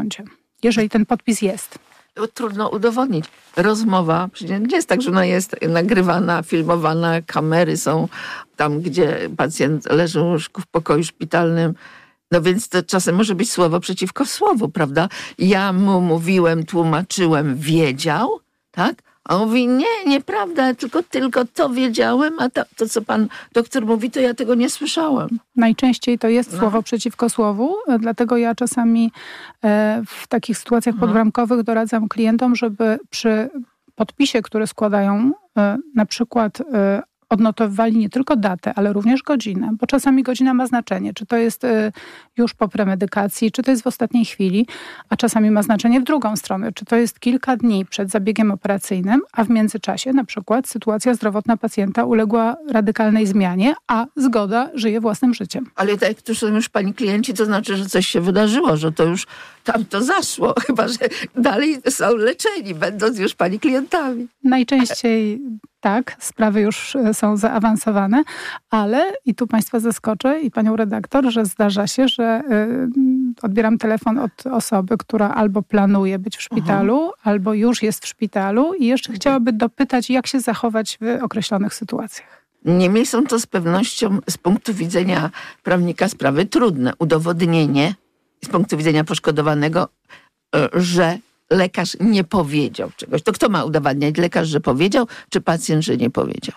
sądzie, jeżeli ten podpis jest. Trudno udowodnić. Rozmowa, przecież nie jest tak, że ona jest nagrywana, filmowana, kamery są tam, gdzie pacjent leży w łóżku w pokoju szpitalnym. No więc to czasem może być słowo przeciwko słowu, prawda? Ja mu mówiłem, tłumaczyłem, wiedział, tak? A on mówi, nie, nieprawda, tylko to wiedziałem, a to, co pan doktor mówi, to ja tego nie słyszałem. Najczęściej to jest słowo przeciwko słowu, dlatego ja czasami w takich sytuacjach podbramkowych doradzam klientom, żeby przy podpisie, który składają, na przykład odnotowywali nie tylko datę, ale również godzinę, bo czasami godzina ma znaczenie, czy to jest już po premedykacji, czy to jest w ostatniej chwili, a czasami ma znaczenie w drugą stronę, czy to jest kilka dni przed zabiegiem operacyjnym, a w międzyczasie na przykład sytuacja zdrowotna pacjenta uległa radykalnej zmianie, a zgoda żyje własnym życiem. Ale tak jak tu są już pani klienci, to znaczy, że coś się wydarzyło, że to już tam to zaszło, chyba że dalej są leczeni, będąc już pani klientami. Najczęściej tak, sprawy już są zaawansowane, ale i tu państwa zaskoczę i panią redaktor, że zdarza się, że odbieram telefon od osoby, która albo planuje być w szpitalu, albo już jest w szpitalu i jeszcze chciałaby dopytać, jak się zachować w określonych sytuacjach. Niemniej są to z pewnością z punktu widzenia prawnika sprawy trudne. Udowodnienie z punktu widzenia poszkodowanego, że lekarz nie powiedział czegoś. To kto ma udowadniać? Lekarz, że powiedział, czy pacjent, że nie powiedział?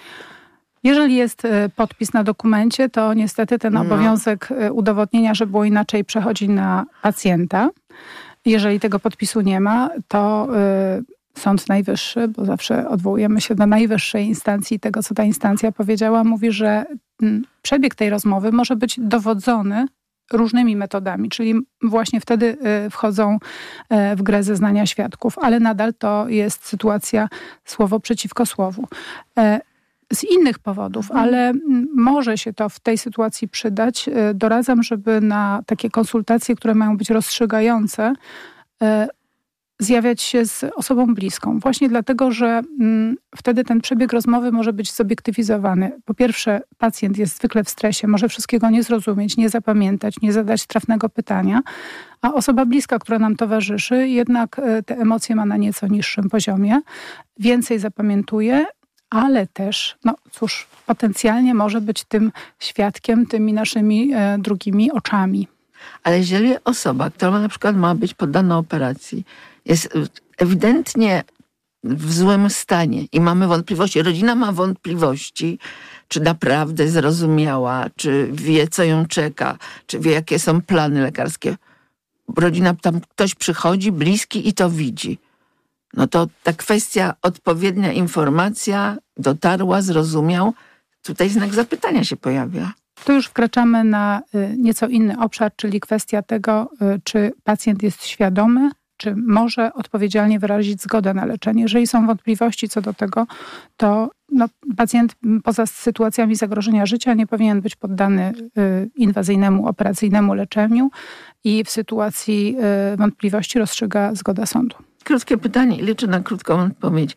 Jeżeli jest podpis na dokumencie, to niestety ten obowiązek udowodnienia, że było inaczej, przechodzi na pacjenta. Jeżeli tego podpisu nie ma, to Sąd Najwyższy, bo zawsze odwołujemy się do najwyższej instancji, tego co ta instancja powiedziała, mówi, że przebieg tej rozmowy może być dowodzony różnymi metodami, czyli właśnie wtedy wchodzą w grę zeznania świadków, ale nadal to jest sytuacja słowo przeciwko słowu. Z innych powodów, ale może się to w tej sytuacji przydać. Doradzam, żeby na takie konsultacje, które mają być rozstrzygające, zjawiać się z osobą bliską. Właśnie dlatego, że wtedy ten przebieg rozmowy może być zobiektywizowany. Po pierwsze, pacjent jest zwykle w stresie, może wszystkiego nie zrozumieć, nie zapamiętać, nie zadać trafnego pytania, a osoba bliska, która nam towarzyszy, jednak te emocje ma na nieco niższym poziomie, więcej zapamiętuje, ale też, potencjalnie może być tym świadkiem, tymi naszymi drugimi oczami. Ale jeżeli osoba, która na przykład ma być poddana operacji, jest ewidentnie w złym stanie i mamy wątpliwości, rodzina ma wątpliwości, czy naprawdę zrozumiała, czy wie, co ją czeka, czy wie, jakie są plany lekarskie. Rodzina, tam ktoś przychodzi, bliski i to widzi. No to ta kwestia, odpowiednia informacja dotarła, zrozumiał. Tutaj znak zapytania się pojawia. Tu już wkraczamy na nieco inny obszar, czyli kwestia tego, czy pacjent jest świadomy, czy może odpowiedzialnie wyrazić zgodę na leczenie. Jeżeli są wątpliwości co do tego, to pacjent poza sytuacjami zagrożenia życia nie powinien być poddany inwazyjnemu, operacyjnemu leczeniu i w sytuacji wątpliwości rozstrzyga zgoda sądu. Krótkie pytanie i liczę na krótką odpowiedź.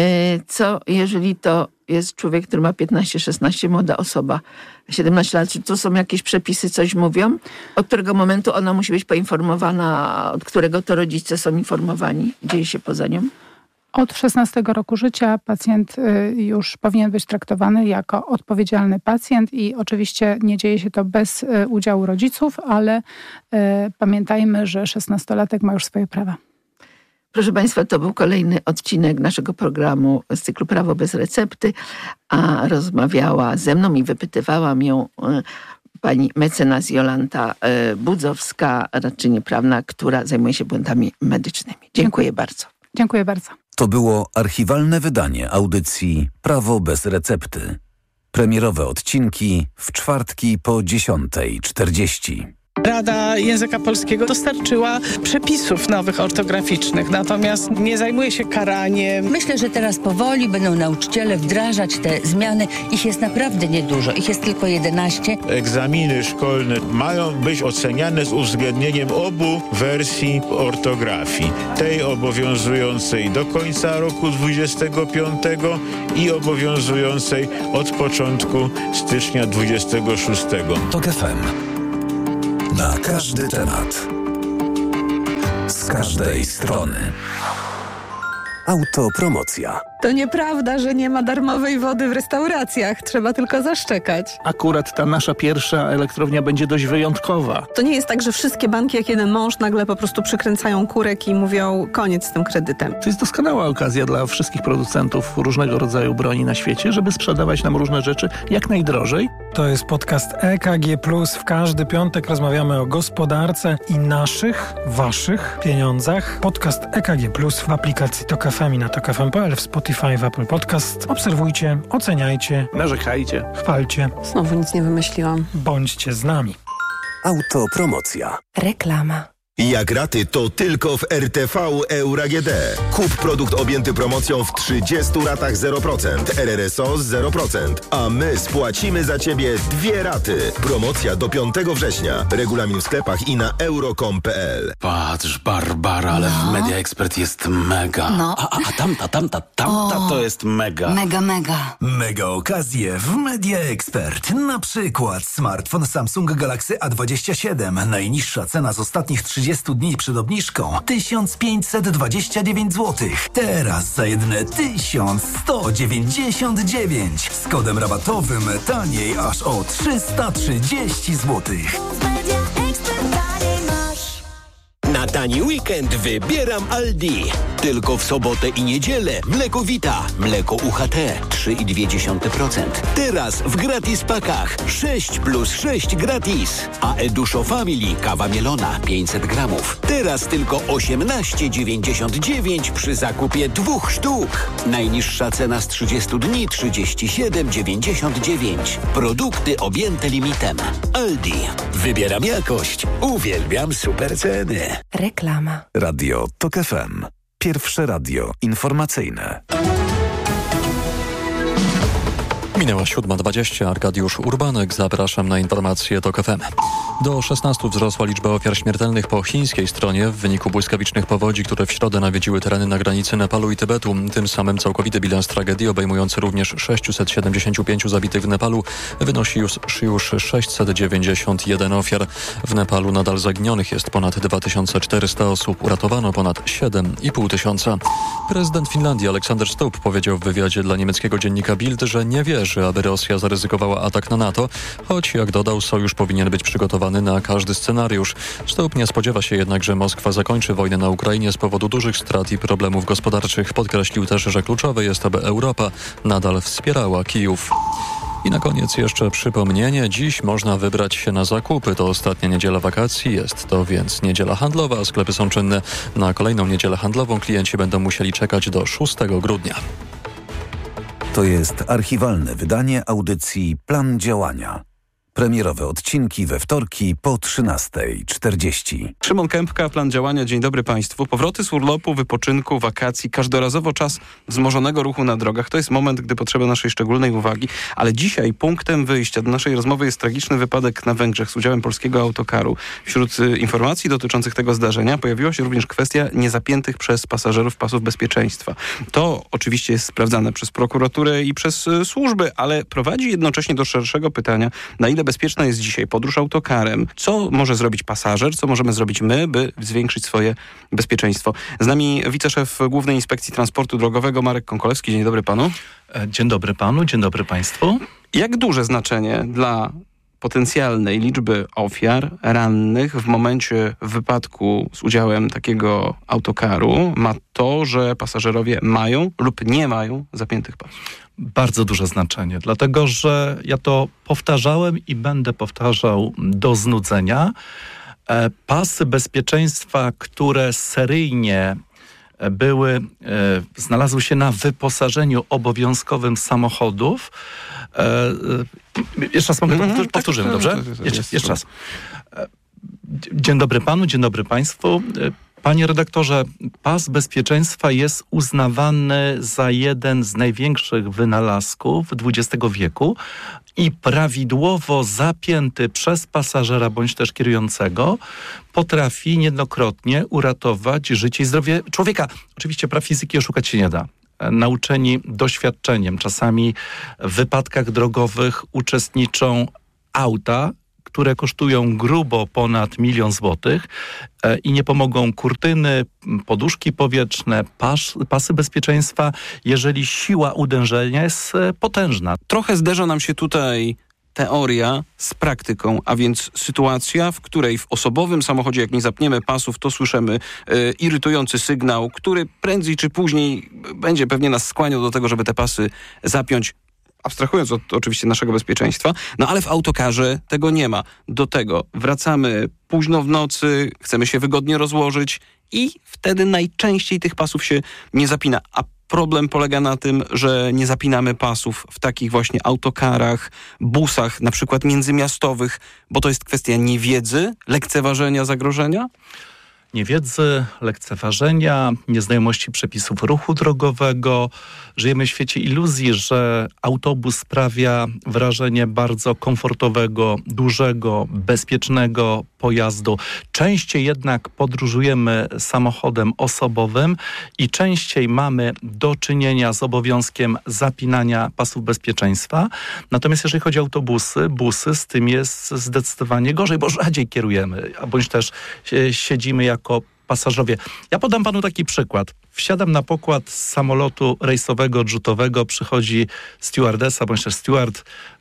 Co jeżeli to jest człowiek, który ma 15-16, młoda osoba, 17 lat, czy tu są jakieś przepisy, coś mówią? Od którego momentu ona musi być poinformowana, od którego to rodzice są informowani? Dzieje się poza nią? Od 16 roku życia pacjent już powinien być traktowany jako odpowiedzialny pacjent i oczywiście nie dzieje się to bez udziału rodziców, ale pamiętajmy, że 16-latek ma już swoje prawa. Proszę Państwa, to był kolejny odcinek naszego programu z cyklu Prawo bez recepty, a rozmawiała ze mną i wypytywała ją pani mecenas Jolanta Budzowska, radczyni prawna, która zajmuje się błędami medycznymi. Dziękuję bardzo. Dziękuję bardzo. To było archiwalne wydanie audycji Prawo bez recepty. Premierowe odcinki w czwartki po 10:40. Rada Języka Polskiego dostarczyła przepisów nowych ortograficznych, natomiast nie zajmuje się karaniem. Myślę, że teraz powoli będą nauczyciele wdrażać te zmiany. Ich jest naprawdę niedużo, ich jest tylko 11. Egzaminy szkolne mają być oceniane z uwzględnieniem obu wersji ortografii. Tej obowiązującej do końca roku 25 i obowiązującej od początku stycznia 26. TOK FM. Na każdy temat. z każdej strony. Autopromocja. To nieprawda, że nie ma darmowej wody w restauracjach. Trzeba tylko zaszczekać. Akurat ta nasza pierwsza elektrownia będzie dość wyjątkowa. To nie jest tak, że wszystkie banki jak jeden mąż nagle po prostu przykręcają kurek i mówią koniec z tym kredytem. To jest doskonała okazja dla wszystkich producentów różnego rodzaju broni na świecie, żeby sprzedawać nam różne rzeczy jak najdrożej. To jest podcast EKG+. W każdy piątek rozmawiamy o gospodarce i naszych, waszych pieniądzach. Podcast EKG+, w aplikacji Tok FM i na tokfm.pl, w Spotify, w Apple Podcast. Obserwujcie, oceniajcie, narzekajcie, chwalcie. Znowu nic nie wymyśliłam. Bądźcie z nami. Autopromocja. Reklama. Jak raty, to tylko w RTV Euro AGD. Kup produkt objęty promocją w 30 ratach 0%, RRSO z 0%, a my spłacimy za Ciebie 2 raty. Promocja do 5 września. Regulamin w sklepach i na euro.com.pl. Patrz, Barbara, ale w Media Expert jest mega. No. A tamta to jest mega. Mega. Mega okazje w Media Expert. Na przykład smartfon Samsung Galaxy A27. Najniższa cena z ostatnich 30 dni przed obniżką 1529 zł. Teraz za jedne 1199. Z kodem rabatowym taniej aż o 330 zł. Na tani weekend wybieram Aldi. Tylko w sobotę i niedzielę mleko Vita, mleko UHT 3,2%. Teraz w gratis pakach 6 plus 6 gratis. A Eduszo Family kawa mielona 500 gramów. Teraz tylko 18,99 przy zakupie 2 sztuk. Najniższa cena z 30 dni 37,99. Produkty objęte limitem. Aldi. Wybieram jakość. Uwielbiam super ceny. Reklama. Radio Tok FM. Pierwsze radio informacyjne. Minęła 7:20. Arkadiusz Urbanek. Zapraszam na informacje TOK FM. Do 16 wzrosła liczba ofiar śmiertelnych po chińskiej stronie w wyniku błyskawicznych powodzi, które w środę nawiedziły tereny na granicy Nepalu i Tybetu. Tym samym całkowity bilans tragedii, obejmujący również 675 zabitych w Nepalu, wynosi już 691 ofiar. W Nepalu nadal zaginionych jest ponad 2400 osób. Uratowano ponad 7,5 tysiąca. Prezydent Finlandii Aleksander Stubb powiedział w wywiadzie dla niemieckiego dziennika Bild, że nie wierzy, aby Rosja zaryzykowała atak na NATO, choć, jak dodał, sojusz powinien być przygotowany na każdy scenariusz. Stubb nie spodziewa się jednak, że Moskwa zakończy wojnę na Ukrainie z powodu dużych strat i problemów gospodarczych. Podkreślił też, że kluczowe jest, aby Europa nadal wspierała Kijów. I na koniec jeszcze przypomnienie. Dziś można wybrać się na zakupy. To ostatnia niedziela wakacji. Jest to więc niedziela handlowa, a sklepy są czynne. Na kolejną niedzielę handlową klienci będą musieli czekać do 6 grudnia. To jest archiwalne wydanie audycji Plan Działania. Premierowe odcinki we wtorki po 13:40. Szymon Kępka, Plan Działania. Dzień dobry Państwu. Powroty z urlopu, wypoczynku, wakacji, każdorazowo czas wzmożonego ruchu na drogach. To jest moment, gdy potrzeba naszej szczególnej uwagi. Ale dzisiaj punktem wyjścia do naszej rozmowy jest tragiczny wypadek na Węgrzech z udziałem polskiego autokaru. Wśród informacji dotyczących tego zdarzenia pojawiła się również kwestia niezapiętych przez pasażerów pasów bezpieczeństwa. To oczywiście jest sprawdzane przez prokuraturę i przez służby, ale prowadzi jednocześnie do szerszego pytania, na ile bezpieczna jest dzisiaj podróż autokarem. Co może zrobić pasażer? Co możemy zrobić my, by zwiększyć swoje bezpieczeństwo? Z nami wiceszef Głównej Inspekcji Transportu Drogowego Marek Konkolewski. Dzień dobry panu. Dzień dobry panu, dzień dobry państwu. Jak duże znaczenie dla potencjalnej liczby ofiar, rannych w momencie wypadku z udziałem takiego autokaru ma to, że pasażerowie mają lub nie mają zapiętych pasów? Bardzo duże znaczenie, dlatego że ja to powtarzałem i będę powtarzał do znudzenia. Pasy bezpieczeństwa, które seryjnie znalazły się na wyposażeniu obowiązkowym samochodów. Jeszcze raz powtórzymy, dobrze? Jeszcze raz. Dzień dobry panu, dzień dobry państwu. Panie redaktorze, pas bezpieczeństwa jest uznawany za jeden z największych wynalazków XX wieku i prawidłowo zapięty przez pasażera bądź też kierującego potrafi niejednokrotnie uratować życie i zdrowie człowieka. Oczywiście praw fizyki oszukać się nie da. Nauczeni doświadczeniem, czasami w wypadkach drogowych uczestniczą auta, które kosztują grubo ponad 1 000 000 złotych i nie pomogą kurtyny, poduszki powietrzne, pasy bezpieczeństwa, jeżeli siła uderzenia jest potężna. Trochę zderza nam się tutaj teoria z praktyką, a więc sytuacja, w której w osobowym samochodzie, jak nie zapniemy pasów, to słyszymy irytujący sygnał, który prędzej czy później będzie pewnie nas skłaniał do tego, żeby te pasy zapiąć, abstrahując od oczywiście naszego bezpieczeństwa, no ale w autokarze tego nie ma. Do tego wracamy późno w nocy, chcemy się wygodnie rozłożyć i wtedy najczęściej tych pasów się nie zapina. A problem polega na tym, że nie zapinamy pasów w takich właśnie autokarach, busach, na przykład międzymiastowych, bo to jest kwestia niewiedzy, lekceważenia zagrożenia? Niewiedzy, lekceważenia, nieznajomości przepisów ruchu drogowego. Żyjemy w świecie iluzji, że autobus sprawia wrażenie bardzo komfortowego, dużego, bezpiecznego pojazdu. Częściej jednak podróżujemy samochodem osobowym i częściej mamy do czynienia z obowiązkiem zapinania pasów bezpieczeństwa. Natomiast jeżeli chodzi o autobusy, busy, z tym jest zdecydowanie gorzej, bo rzadziej kierujemy, bądź też siedzimy jako pasażerowie. Ja podam panu taki przykład. Wsiadam na pokład z samolotu rejsowego, odrzutowego, przychodzi stewardessa, bądź też steward,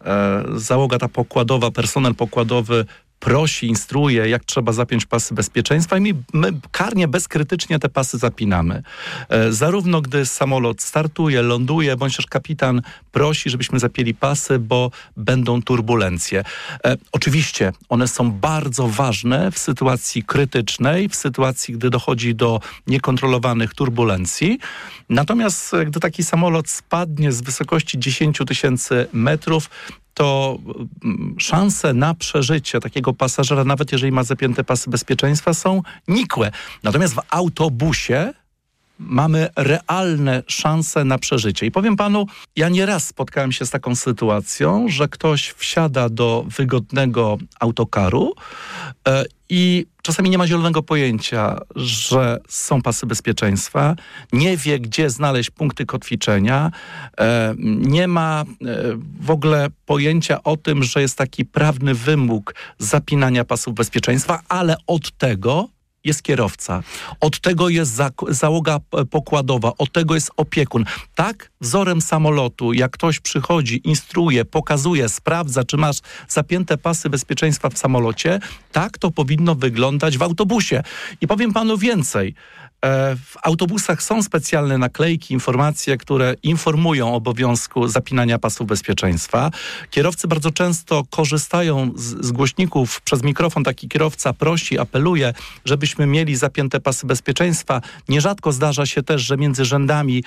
załoga ta pokładowa, personel pokładowy prosi, instruuje, jak trzeba zapiąć pasy bezpieczeństwa i my karnie, bezkrytycznie te pasy zapinamy. Zarówno gdy samolot startuje, ląduje, bądź też kapitan prosi, żebyśmy zapięli pasy, bo będą turbulencje. Oczywiście one są bardzo ważne w sytuacji krytycznej, w sytuacji, gdy dochodzi do niekontrolowanych turbulencji. Natomiast gdy taki samolot spadnie z wysokości 10 000 metrów, to szanse na przeżycie takiego pasażera, nawet jeżeli ma zapięte pasy bezpieczeństwa, są nikłe. Natomiast w autobusie mamy realne szanse na przeżycie. I powiem panu, ja nieraz spotkałem się z taką sytuacją, że ktoś wsiada do wygodnego autokaru i czasami nie ma zielonego pojęcia, że są pasy bezpieczeństwa, nie wie, gdzie znaleźć punkty kotwiczenia, nie ma w ogóle pojęcia o tym, że jest taki prawny wymóg zapinania pasów bezpieczeństwa, ale od tego jest kierowca, od tego jest załoga pokładowa, od tego jest opiekun. Tak wzorem samolotu, jak ktoś przychodzi, instruuje, pokazuje, sprawdza, czy masz zapięte pasy bezpieczeństwa w samolocie, tak to powinno wyglądać w autobusie. I powiem panu więcej. W autobusach są specjalne naklejki, informacje, które informują o obowiązku zapinania pasów bezpieczeństwa. Kierowcy bardzo często korzystają z głośników. Przez mikrofon taki kierowca prosi, apeluje, żebyśmy mieli zapięte pasy bezpieczeństwa. Nierzadko zdarza się też, że między rzędami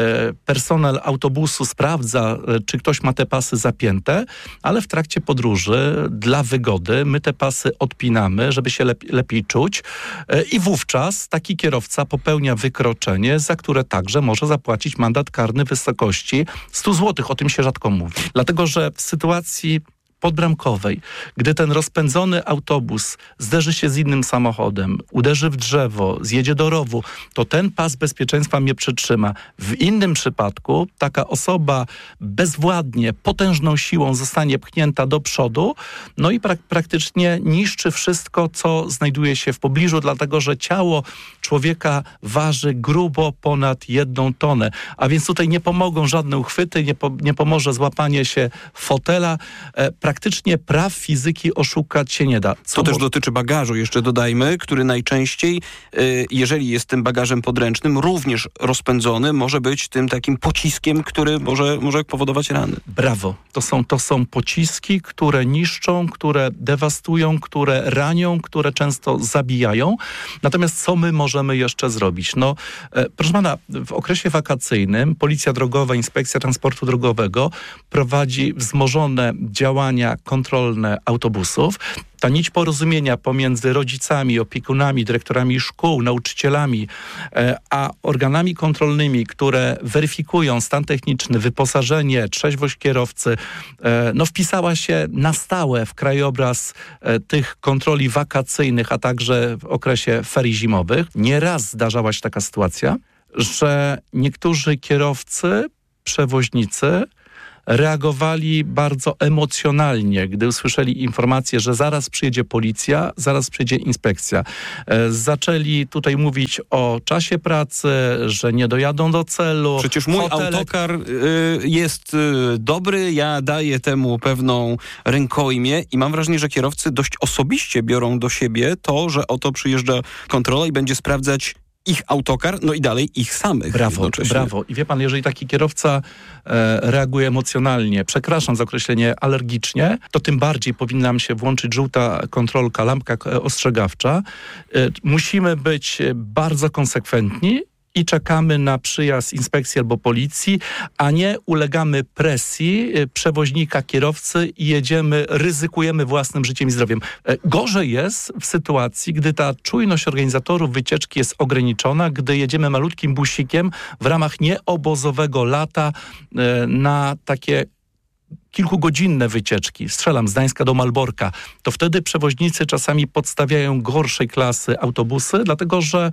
personel autobusu sprawdza, czy ktoś ma te pasy zapięte, ale w trakcie podróży dla wygody my te pasy odpinamy, żeby się lepiej czuć i wówczas taki kierowca popełnia wykroczenie, za które także może zapłacić mandat karny w wysokości 100 zł. O tym się rzadko mówi. Dlatego, że w sytuacji podbramkowej, gdy ten rozpędzony autobus zderzy się z innym samochodem, uderzy w drzewo, zjedzie do rowu, to ten pas bezpieczeństwa mnie przytrzyma. W innym przypadku taka osoba bezwładnie, potężną siłą zostanie pchnięta do przodu, no i praktycznie niszczy wszystko, co znajduje się w pobliżu, dlatego że ciało człowieka waży grubo ponad 1 tonę. A więc tutaj nie pomogą żadne uchwyty, nie pomoże złapanie się fotela. Praktycznie praw fizyki oszukać się nie da. To też dotyczy bagażu, jeszcze dodajmy, który najczęściej, jeżeli jest tym bagażem podręcznym, również rozpędzony, może być tym takim pociskiem, który może powodować rany. Brawo. To są pociski, które niszczą, które dewastują, które ranią, które często zabijają. Natomiast co my możemy jeszcze zrobić? No, proszę pana, w okresie wakacyjnym Policja Drogowa, Inspekcja Transportu Drogowego prowadzi wzmożone działania kontrolne autobusów. Ta nić porozumienia pomiędzy rodzicami, opiekunami, dyrektorami szkół, nauczycielami, a organami kontrolnymi, które weryfikują stan techniczny, wyposażenie, trzeźwość kierowcy, wpisała się na stałe w krajobraz tych kontroli wakacyjnych, a także w okresie ferii zimowych. Nieraz zdarzała się taka sytuacja, że niektórzy kierowcy, przewoźnicy reagowali bardzo emocjonalnie, gdy usłyszeli informację, że zaraz przyjedzie policja, zaraz przyjedzie inspekcja. Zaczęli tutaj mówić o czasie pracy, że nie dojadą do celu. Przecież mój autokar jest dobry, ja daję temu pewną rękojmię i mam wrażenie, że kierowcy dość osobiście biorą do siebie to, że oto przyjeżdża kontrola i będzie sprawdzać ich autokar, no i dalej ich samych. Brawo. I wie pan, jeżeli taki kierowca reaguje emocjonalnie, przepraszam za określenie, alergicznie, to tym bardziej powinna nam się włączyć żółta kontrolka, lampka ostrzegawcza. Musimy być bardzo konsekwentni i czekamy na przyjazd inspekcji albo policji, a nie ulegamy presji przewoźnika, kierowcy i ryzykujemy własnym życiem i zdrowiem. Gorzej jest w sytuacji, gdy ta czujność organizatorów wycieczki jest ograniczona, gdy jedziemy malutkim busikiem w ramach nieobozowego lata na takie kilkugodzinne wycieczki, strzelam z Gdańska do Malborka, to wtedy przewoźnicy czasami podstawiają gorszej klasy autobusy, dlatego że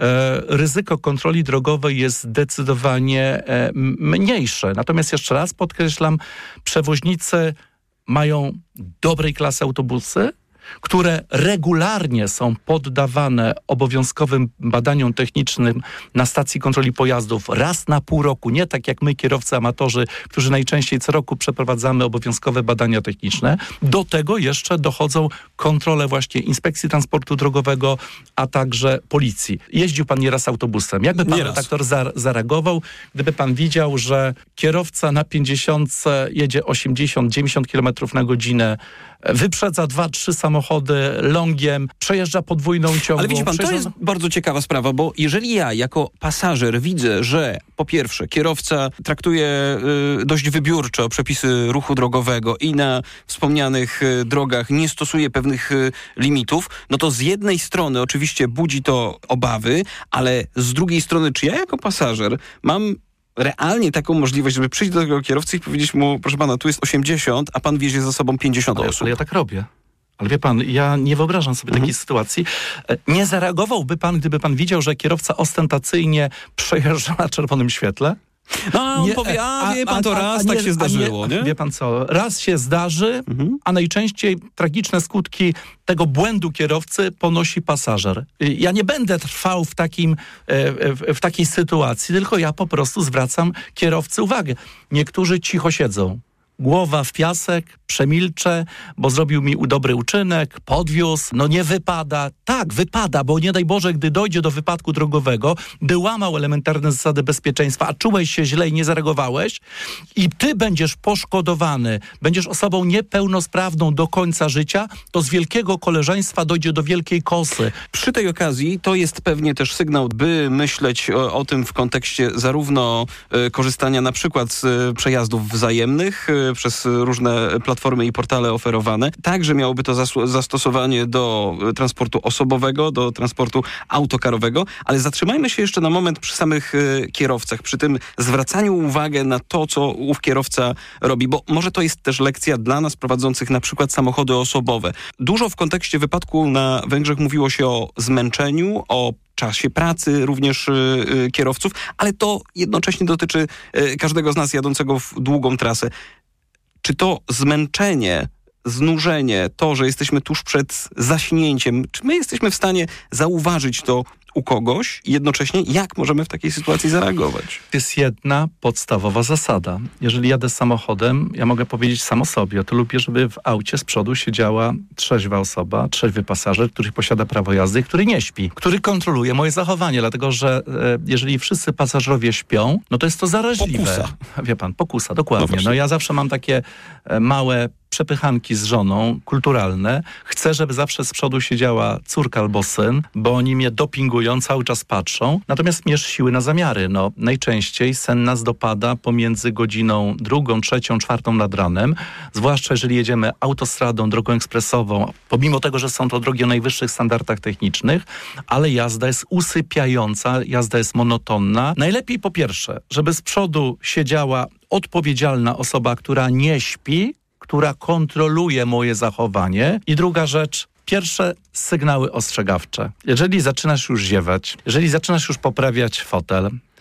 ryzyko kontroli drogowej jest zdecydowanie mniejsze. Natomiast jeszcze raz podkreślam, przewoźnicy mają dobrej klasy autobusy, które regularnie są poddawane obowiązkowym badaniom technicznym na stacji kontroli pojazdów raz na pół roku, nie tak jak my, kierowcy amatorzy, którzy najczęściej co roku przeprowadzamy obowiązkowe badania techniczne. Do tego jeszcze dochodzą kontrole właśnie Inspekcji Transportu Drogowego, a także policji. Jeździł pan nieraz autobusem. Jakby pan redaktor zareagował, gdyby pan widział, że kierowca na 50 jedzie 80-90 km na godzinę, wyprzedza 2-3 samochody longiem, przejeżdża podwójną ciągłą. Ale widzi pan, to jest bardzo ciekawa sprawa, bo jeżeli ja jako pasażer widzę, że po pierwsze kierowca traktuje dość wybiórczo przepisy ruchu drogowego i na wspomnianych drogach nie stosuje pewnych limitów, no to z jednej strony oczywiście budzi to obawy, ale z drugiej strony, czy ja jako pasażer mam realnie taką możliwość, żeby przyjść do tego kierowcy i powiedzieć mu, proszę pana, tu jest 80, a pan wiezie za sobą 50 osób. Ale ja tak robię. Ale wie pan, ja nie wyobrażam sobie takiej sytuacji. Nie zareagowałby pan, gdyby pan widział, że kierowca ostentacyjnie przejeżdża na czerwonym świetle? No, on powie, wie pan, to raz tak się zdarzyło, nie? Wie pan co, raz się zdarzy, a najczęściej tragiczne skutki tego błędu kierowcy ponosi pasażer. Ja nie będę trwał w takiej sytuacji, tylko ja po prostu zwracam kierowcy uwagę. Niektórzy cicho siedzą. Głowa w piasek, przemilczę, bo zrobił mi dobry uczynek, podwiózł, no nie wypada. Tak, wypada, bo nie daj Boże, gdy dojdzie do wypadku drogowego, gdy łamał elementarne zasady bezpieczeństwa, a czułeś się źle i nie zareagowałeś i ty będziesz poszkodowany, będziesz osobą niepełnosprawną do końca życia, to z wielkiego koleżeństwa dojdzie do wielkiej kosy. Przy tej okazji to jest pewnie też sygnał, by myśleć o tym w kontekście zarówno korzystania na przykład z przejazdów wzajemnych, przez różne platformy i portale oferowane. Także miałoby to zastosowanie do transportu osobowego, do transportu autokarowego, ale zatrzymajmy się jeszcze na moment przy samych kierowcach, przy tym zwracaniu uwagi na to, co ów kierowca robi, bo może to jest też lekcja dla nas prowadzących na przykład samochody osobowe. Dużo w kontekście wypadku na Węgrzech mówiło się o zmęczeniu, o czasie pracy również kierowców, ale to jednocześnie dotyczy każdego z nas jadącego w długą trasę. Czy to zmęczenie, znużenie, to, że jesteśmy tuż przed zaśnięciem, czy my jesteśmy w stanie zauważyć to u kogoś i jednocześnie jak możemy w takiej sytuacji zareagować? To jest jedna podstawowa zasada. Jeżeli jadę samochodem, ja mogę powiedzieć sam o sobie, to lubię, żeby w aucie z przodu siedziała trzeźwa osoba, trzeźwy pasażer, który posiada prawo jazdy, który nie śpi, który kontroluje moje zachowanie, dlatego że jeżeli wszyscy pasażerowie śpią, no to jest to zaraźliwe. Pokusa. Wie pan, pokusa, dokładnie. No ja zawsze mam takie małe przepychanki z żoną, kulturalne. Chcę, żeby zawsze z przodu siedziała córka albo syn, bo oni mnie dopingują, cały czas patrzą. Natomiast mierz siły na zamiary. No, najczęściej sen nas dopada pomiędzy godziną 2, 3, 4 nad ranem. Zwłaszcza jeżeli jedziemy autostradą, drogą ekspresową, pomimo tego, że są to drogi o najwyższych standardach technicznych, ale jazda jest usypiająca, jazda jest monotonna. Najlepiej po pierwsze, żeby z przodu siedziała odpowiedzialna osoba, która nie śpi, która kontroluje moje zachowanie. I druga rzecz, pierwsze sygnały ostrzegawcze. Jeżeli zaczynasz już ziewać, jeżeli zaczynasz już poprawiać fotel,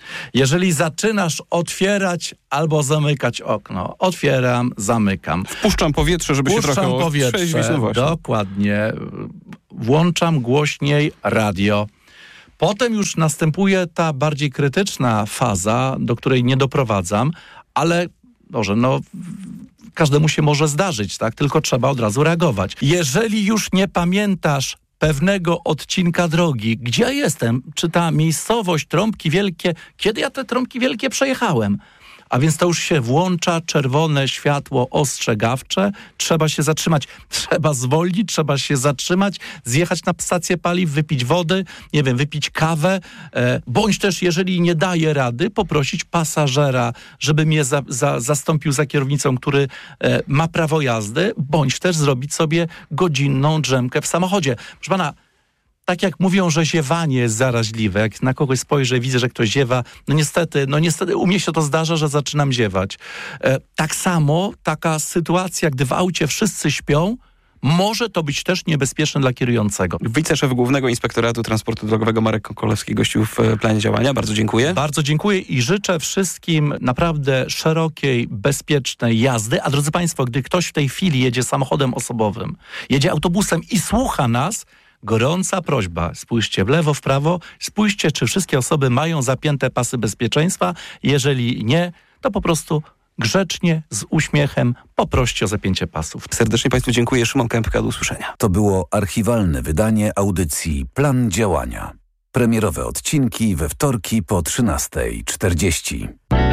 Jeżeli zaczynasz otwierać albo zamykać okno, otwieram, zamykam. Wpuszczam powietrze, żeby się trochę powietrze, dokładnie. Włączam głośniej radio. Potem już następuje ta bardziej krytyczna faza, do której nie doprowadzam, ale każdemu się może zdarzyć, tak? Tylko trzeba od razu reagować. Jeżeli już nie pamiętasz pewnego odcinka drogi, gdzie ja jestem, czy ta miejscowość, Trąbki Wielkie, kiedy ja te Trąbki Wielkie przejechałem? A więc to już się włącza czerwone światło ostrzegawcze, trzeba się zatrzymać, trzeba zwolnić, trzeba się zatrzymać, zjechać na stację paliw, wypić wody, wypić kawę, bądź też, jeżeli nie daje rady, poprosić pasażera, żeby mnie zastąpił za kierownicą, który ma prawo jazdy, bądź też zrobić sobie godzinną drzemkę w samochodzie. Proszę pana, tak jak mówią, że ziewanie jest zaraźliwe, jak na kogoś spojrzę, widzę, że ktoś ziewa, niestety, u mnie się to zdarza, że zaczynam ziewać. Tak samo taka sytuacja, gdy w aucie wszyscy śpią, może to być też niebezpieczne dla kierującego. Wiceszef Głównego Inspektoratu Transportu Drogowego Marek Kokolewski gościł w planie działania. Bardzo dziękuję. Bardzo dziękuję i życzę wszystkim naprawdę szerokiej, bezpiecznej jazdy. A drodzy Państwo, gdy ktoś w tej chwili jedzie samochodem osobowym, jedzie autobusem i słucha nas, gorąca prośba, spójrzcie w lewo, w prawo, spójrzcie, czy wszystkie osoby mają zapięte pasy bezpieczeństwa. Jeżeli nie, to po prostu grzecznie, z uśmiechem poproście o zapięcie pasów. Serdecznie Państwu dziękuję. Szymon Kępka, do usłyszenia. To było archiwalne wydanie audycji Plan Działania. Premierowe odcinki we wtorki po 13:40.